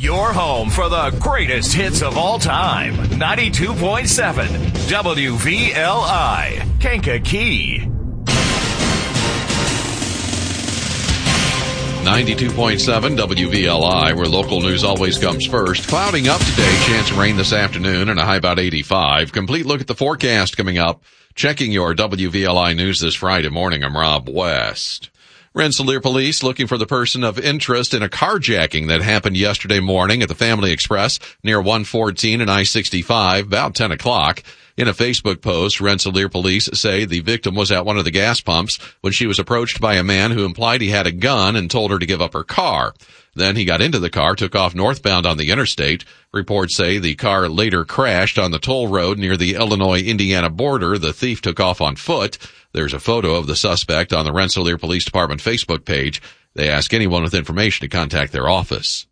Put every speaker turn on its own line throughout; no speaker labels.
Your home for the greatest hits of all time. 92.7 WVLI, Kankakee.
92.7 WVLI, where local news always comes first. Clouding up today, chance of rain this afternoon, and a high about 85. Complete look at the forecast coming up. Checking your WVLI news this Friday morning, I'm Rob West. Rensselaer Police looking for the person of interest in a carjacking that happened yesterday morning at the Family Express near 114 and I-65, about 10 o'clock. In a Facebook post, Rensselaer Police say the victim was at one of the gas pumps when she was approached by a man who implied he had a gun and told her to give up her car. Then he got into the car, took off northbound on the interstate. Reports say the car later crashed on the toll road near the Illinois-Indiana border. The thief took off on foot. There's a photo of the suspect on the Rensselaer Police Department Facebook page. They ask anyone with information to contact their office.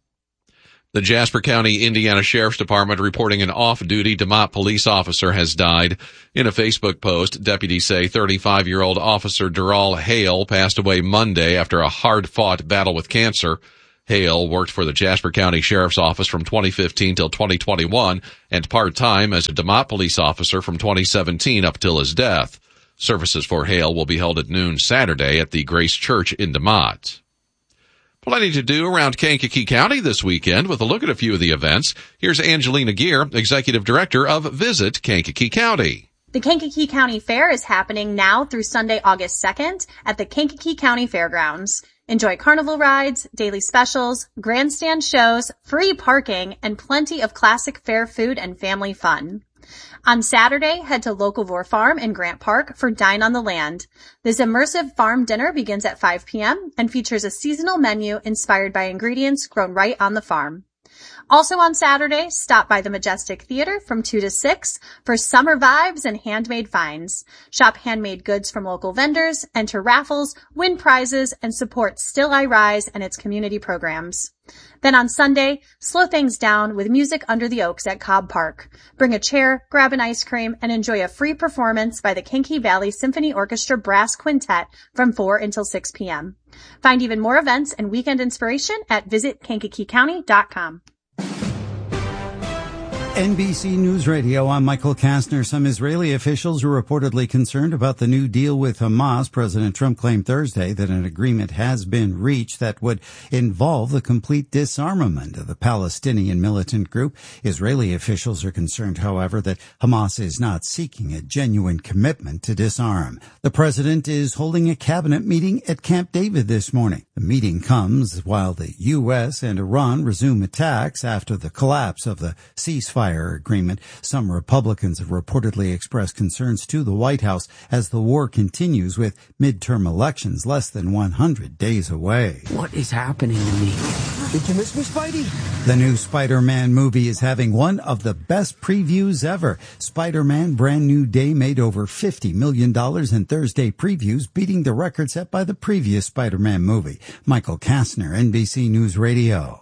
The Jasper County, Indiana Sheriff's Department reporting an off-duty DeMotte police officer has died. In a Facebook post, deputies say 35-year-old Officer Dural Hale passed away Monday after a hard-fought battle with cancer. Hale worked for the Jasper County Sheriff's Office from 2015 till 2021 and part-time as a DeMotte police officer from 2017 up till his death. Services for Hale will be held at noon Saturday at the Grace Church in DeMotte. Plenty to do around Kankakee County this weekend with a look at a few of the events. Here's Angelina Gear, Executive Director of Visit Kankakee County.
The Kankakee County Fair is happening now through Sunday, August 2nd at the Kankakee County Fairgrounds. Enjoy carnival rides, daily specials, grandstand shows, free parking, and plenty of classic fair food and family fun. On Saturday, head to Locavore Farm in Grant Park for Dine on the Land. This immersive farm dinner begins at 5 p.m. and features a seasonal menu inspired by ingredients grown right on the farm. Also on Saturday, stop by the Majestic Theater from 2 to 6 for summer vibes and handmade finds. Shop handmade goods from local vendors, enter raffles, win prizes, and support Still I Rise and its community programs. Then on Sunday, slow things down with music under the oaks at Cobb Park. Bring a chair, grab an ice cream, and enjoy a free performance by the Kankakee Valley Symphony Orchestra Brass Quintet from 4 until 6 p.m. Find even more events and weekend inspiration at visitkankakeecounty.com.
NBC News Radio, I'm Michael Kastner. Some Israeli officials are reportedly concerned about the new deal with Hamas. President Trump claimed Thursday that an agreement has been reached that would involve the complete disarmament of the Palestinian militant group. Israeli officials are concerned, however, that Hamas is not seeking a genuine commitment to disarm. The president is holding a cabinet meeting at Camp David this morning. The meeting comes while the U.S. and Iran resume attacks after the collapse of the ceasefire agreement. Some Republicans have reportedly expressed concerns to the White House as the war continues with midterm elections less than 100 days away.
What is happening to me? Did you miss me, Spidey?
The new Spider-Man movie is having one of the best previews ever. Spider-Man Brand New Day made over $50 million in Thursday previews, beating the record set by the previous Spider-Man movie. Michael Kastner, NBC News Radio.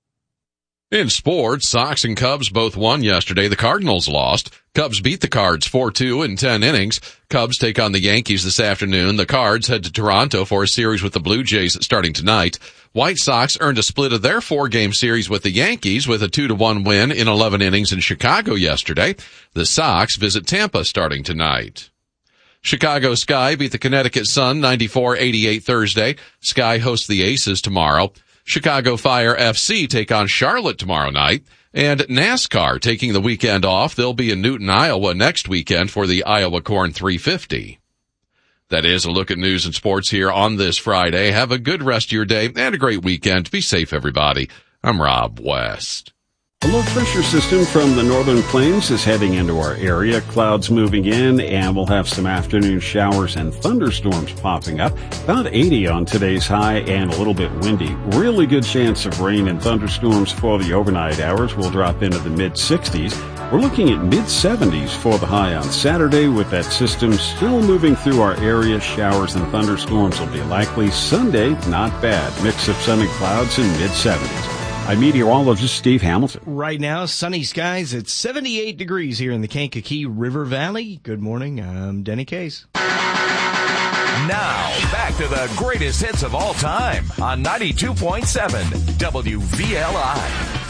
In sports, Sox and Cubs both won yesterday. The Cardinals lost. Cubs beat the Cards 4-2 in 10 innings. Cubs take on the Yankees this afternoon. The Cards head to Toronto for a series with the Blue Jays starting tonight. White Sox earned a split of their 4-game series with the Yankees with a 2-1 win in 11 innings in Chicago yesterday. The Sox visit Tampa starting tonight. Chicago Sky beat the Connecticut Sun 94-88 Thursday. Sky hosts the Aces tomorrow. Chicago Fire FC take on Charlotte tomorrow night. And NASCAR taking the weekend off. They'll be in Newton, Iowa next weekend for the Iowa Corn 350. That is a look at news and sports here on this Friday. Have a good rest of your day and a great weekend. Be safe, everybody. I'm Rob West.
A low pressure system from the northern plains is heading into our area. Clouds moving in, and we'll have some afternoon showers and thunderstorms popping up. About 80 on today's high and a little bit windy. Really good chance of rain and thunderstorms for the overnight hours. We'll drop into the mid-60s. We're looking at mid-70s for the high on Saturday with that system still moving through our area. Showers and thunderstorms will be likely. Sunday, not bad. Mix of sun and clouds in mid-70s. I'm meteorologist Steve Hamilton.
Right now, sunny skies at 78 degrees here in the Kankakee River Valley. Good morning. I'm Denny Case.
Now, back to the greatest hits of all time on 92.7 WVLI.